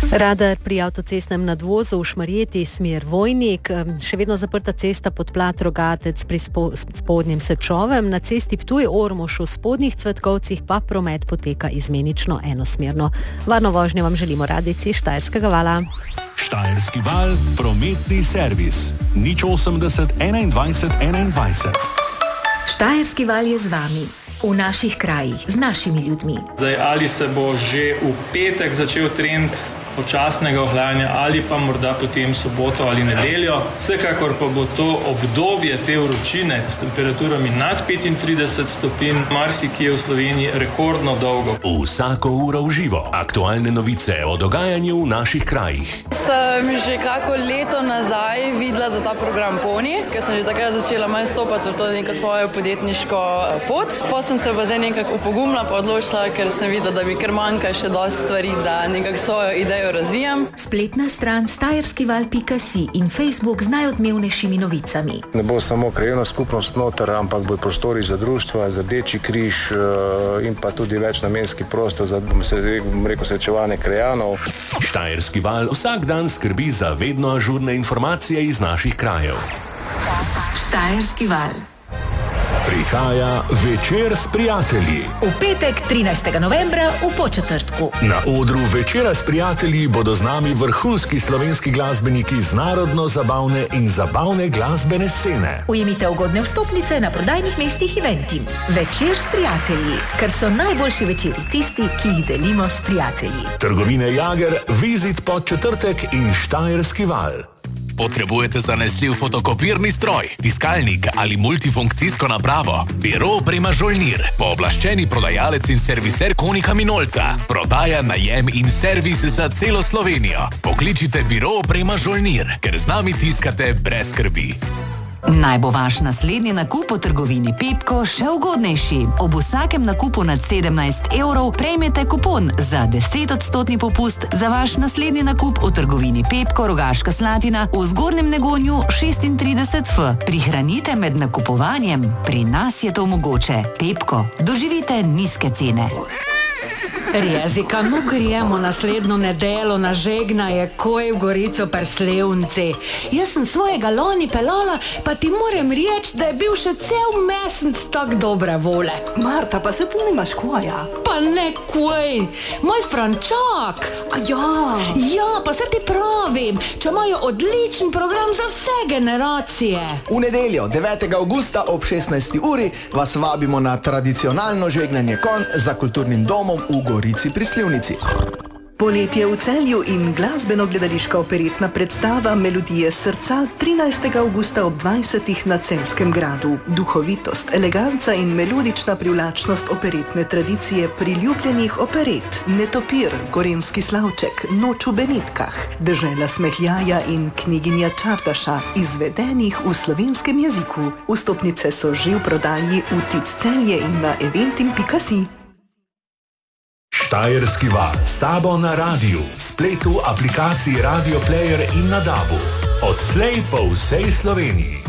Radar pri avtocestnem nadvozu v Šmarjeti smer Vojnik, še vedno zaprta cesta Podplat Rogatec pri spodnjem Sečovem, na cesti Ptuj-Ormož v spodnjih Cvetkovcih pa promet poteka izmenično enosmerno. Varno vožnjo vam želimo radijci Štajerskega vala. Štajerski val, prometni servis. 080 21 21. Štajerski val je z vami. V naših krajih, z našimi ljudmi. Zdaj, ali se bo že v petek začel trend počasnega ohlajanja ali pa morda potem soboto ali nedeljo. Vsekakor pa bo to obdobje te vročine s temperaturami nad 35 stopinj marsikje v Sloveniji rekordno dolgo. Vsako uro v živo. Aktualne novice o dogajanju v naših krajih. Sem že kako leto nazaj videla za ta program Poni, ker sem že takrat začela malo stopati v to neko svojo podjetniško pot. Pa sem se pa zdaj nekako upogumila pa odločila, ker sem videla, da mi kar manjka še dosti stvari, da nekako svojo idejo razvijam. Spletna stran štajerskival.si in Facebook z najodmevnejšimi novicami. Ne bo samo krajevna skupnost noter, ampak bo prostori za društva, za Rdeči križ in pa tudi večnamenski prostor za srečevanje krajanov. Štajerski val vsak dan skrbi za vedno ažurne informacije iz naših krajev. Štajerski val. Prihaja Večer s prijatelji. V petek 13. novembra v Podčetrtku. Na odru Večera s prijatelji bodo z nami vrhunski slovenski glasbeniki z narodno-zabavne in zabavne glasbene scene. Ujemite ugodne vstopnice na prodajnih mestih Eventim. Večer s prijatelji, ker so najboljši večeri tisti, ki jih delimo s prijatelji. Trgovine Jager, Vizit Podčetrtek in Štajerski val. Potrebujete zanesljiv fotokopirni stroj, tiskalnik ali multifunkcijsko napravo? Biro Oprema Žolnir, pooblaščeni prodajalec in serviser Konika Minolta. Prodaja, najem in servis za celo Slovenijo. Pokličite Biro Oprema Žolnir, ker z nami tiskate brez skrbi. Naj bo vaš naslednji nakup v trgovini Pepko še ugodnejši. Ob vsakem nakupu nad 17 evrov prejmete kupon za 10% popust za vaš naslednji nakup v trgovini Pepko Rogaška Slatina v Zgornjem Negonju 36F. Prihranite med nakupovanjem. Pri nas je to mogoče. Pepko, doživite nizke cene. Rijezi, kamo gremo naslednjo nedeljo na žegnaje, koj v Gorico Perslevnici. Jaz sem svojega lani pelala, pa ti moram reči, da je bil še cel mesec tak dobre vole. Marta, pa se tu nimaš koja? Pa ne koj, moj Frančak. A ja. Ja, pa se ti pravim, če imajo odličen program za vse generacije. V nedeljo, 9. avgusta ob 16. uri vas vabimo na tradicionalno žegnanje konj za kulturnim domom v Gorici pri Slivnici. Poletje v Celju in glasbeno-gledališka operetna predstava Melodije srca 13. avgusta ob 20. na Celjskem gradu. Duhovitost, eleganca in melodična privlačnost operetne tradicije priljubljenih operet. Netopir, Gorenjski slavček, Noč v Benetkah, Dežela smehljaja in Kneginja Čardaša, izvedenih v slovenskem jeziku. Vstopnice so že v prodaji v Tic Celje in na eventim.si. Štajerski val, s tabo na radiju, spletu, aplikaciji Radio Player in na DAB-u. Odslej po vsej Sloveniji.